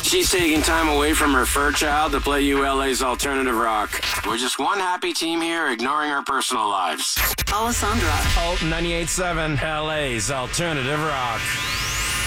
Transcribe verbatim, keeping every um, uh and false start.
She's taking time away from her fur child to play you L A's alternative rock. We're just one happy team here, ignoring our personal lives. Alessandra. Alt ninety-eight point seven, L A's alternative rock.